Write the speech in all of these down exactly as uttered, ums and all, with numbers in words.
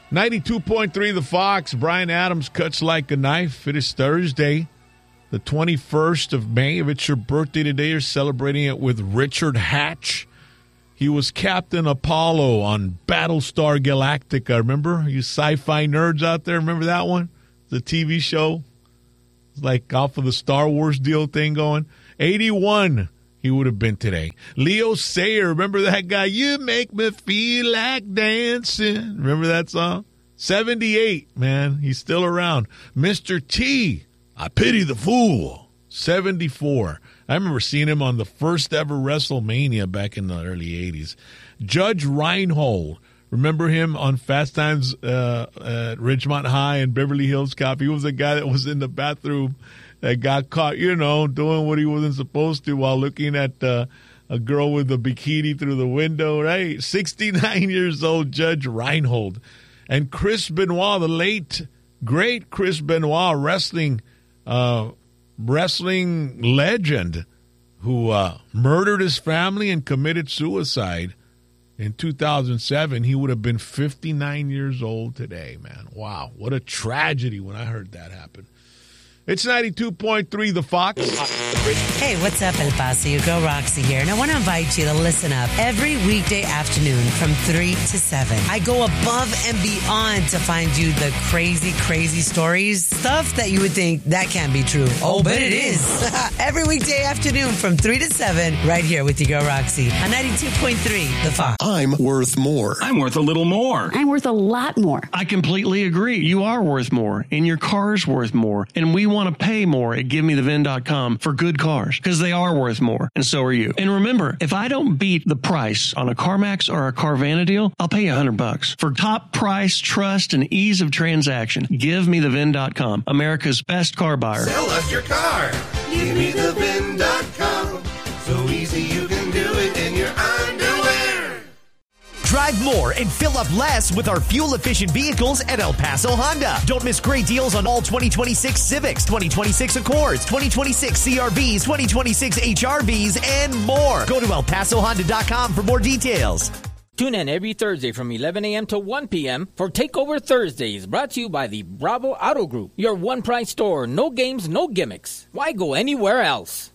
ninety-two point three The Fox. Brian Adams cuts like a knife. It is Thursday, the twenty-first of May. If it's your birthday today, you're celebrating it with Richard Hatch. He was Captain Apollo on Battlestar Galactica. Remember? You sci-fi nerds out there, remember that one? The T V show? It's like off of the Star Wars deal thing going. eighty-one, he would have been today. Leo Sayer, remember that guy? You make me feel like dancing. Remember that song? seventy-eight, man. He's still around. Mister T, I pity the fool. seventy-four. I remember seeing him on the first ever WrestleMania back in the early eighties. Judge Reinhold. Remember him on Fast Times uh, at Ridgemont High and Beverly Hills Cop? He was the guy that was in the bathroom that got caught, you know, doing what he wasn't supposed to while looking at uh, a girl with a bikini through the window, right? sixty-nine years old, Judge Reinhold. And Chris Benoit, the late, great Chris Benoit, wrestling uh wrestling legend who uh, murdered his family and committed suicide in two thousand seven. He would have been fifty-nine years old today, man. Wow, what a tragedy when I heard that happen. It's ninety-two point three The Fox. Hey, what's up, El Paso? Your girl Roxy here, and I want to invite you to listen up every weekday afternoon from three to seven. I go above and beyond to find you the crazy, crazy stories, stuff that you would think that can't be true. Oh, but it is. Every weekday afternoon from three to seven, right here with your girl Roxy on ninety-two point three The Fox. I'm worth more. I'm worth a little more. I'm worth a lot more. I completely agree. You are worth more, and your car's worth more, and we want to pay more at give me the vin dot com for good cars because they are worth more, and so are you. And remember, if I don't beat the price on a CarMax or a Carvana deal, I'll pay you a hundred bucks for top price, trust, and ease of transaction. give me the vin dot com, America's best car buyer. Sell us your car. give me the vin dot com. So easy you can do it in your underwear. Drive more and fill up less with our fuel-efficient vehicles at El Paso Honda. Don't miss great deals on all twenty twenty-six Civics, twenty twenty-six Accords, twenty twenty-six C R Vs, twenty twenty-six H R Vs, and more. Go to el paso honda dot com for more details. Tune in every Thursday from eleven a.m. to one p.m. for Takeover Thursdays, brought to you by the Bravo Auto Group. Your one-price store, no games, no gimmicks. Why go anywhere else?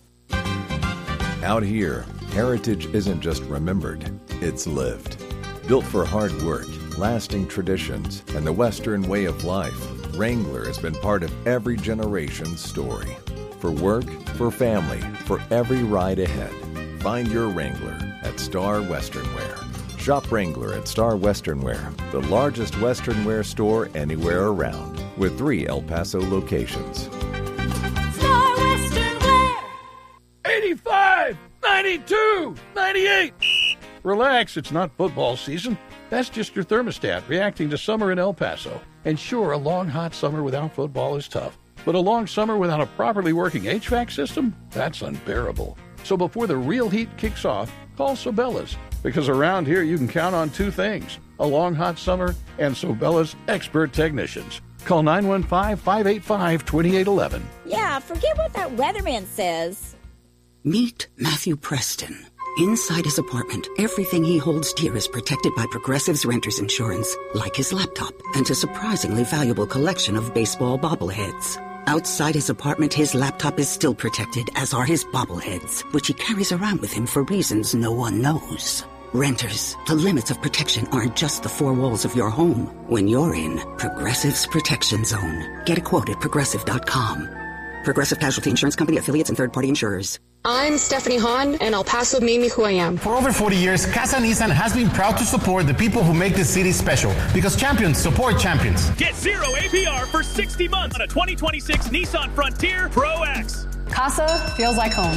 Out here, heritage isn't just remembered, it's lived. Built for hard work, lasting traditions, and the Western way of life, Wrangler has been part of every generation's story. For work, for family, for every ride ahead. Find your Wrangler at Star Western Wear. Shop Wrangler at Star Western Wear, the largest Western wear store anywhere around, with three El Paso locations. Star Western Wear! eighty-five, ninety-two, ninety-eight. Relax, it's not football season. That's just your thermostat reacting to summer in El Paso. And sure, a long, hot summer without football is tough. But a long summer without a properly working H V A C system? That's unbearable. So before the real heat kicks off, call Sobella's. Because around here, you can count on two things: a long, hot summer and Sobella's expert technicians. Call nine one five, five eight five, two eight one one. Yeah, forget what that weatherman says. Meet Matthew Preston. Inside his apartment, everything he holds dear is protected by Progressive's Renter's Insurance, like his laptop and a surprisingly valuable collection of baseball bobbleheads. Outside his apartment, his laptop is still protected, as are his bobbleheads, which he carries around with him for reasons no one knows. Renters, the limits of protection aren't just the four walls of your home. When you're in Progressive's Protection Zone, get a quote at progressive dot com. Progressive Casualty Insurance Company, affiliates, and third-party insurers. I'm Stephanie Hahn, and El Paso made me who I am. For over forty years, Casa Nissan has been proud to support the people who make this city special, because champions support champions. Get zero A P R for sixty months on a twenty twenty-six Nissan Frontier Pro X. Casa feels like home.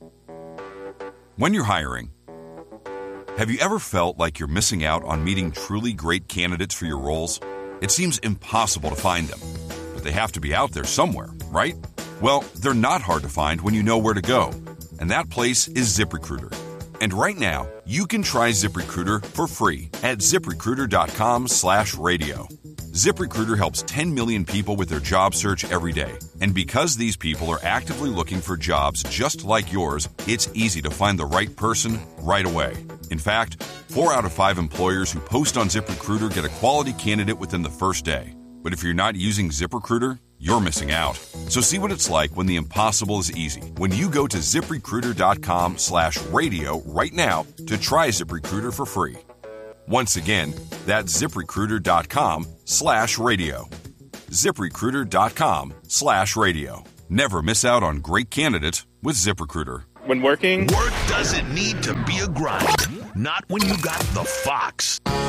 When you're hiring, have you ever felt like you're missing out on meeting truly great candidates for your roles? It seems impossible to find them, but they have to be out there somewhere, right? Well, they're not hard to find when you know where to go, and that place is ZipRecruiter. And right now, you can try ZipRecruiter for free at ZipRecruiter.com slash radio. ZipRecruiter helps ten million people with their job search every day. And because these people are actively looking for jobs just like yours, it's easy to find the right person right away. In fact, four out of five employers who post on ZipRecruiter get a quality candidate within the first day. But if you're not using ZipRecruiter, you're missing out. So see what it's like when the impossible is easy. When you go to ZipRecruiter.com slash radio right now to try ZipRecruiter for free. Once again, that's ZipRecruiter.com slash radio. ZipRecruiter.com slash radio. Never miss out on great candidates with ZipRecruiter. When working, work doesn't need to be a grind. Not when you got the Fox.